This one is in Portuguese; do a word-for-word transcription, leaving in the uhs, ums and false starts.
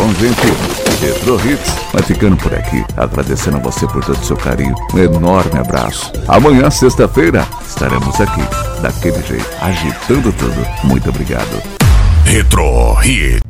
Então, gente, Retro Hits vai ficando por aqui. Agradecendo a você por todo o seu carinho. Um enorme abraço. Amanhã, sexta-feira, estaremos aqui, daquele jeito, agitando tudo. Muito obrigado. Retro Hits.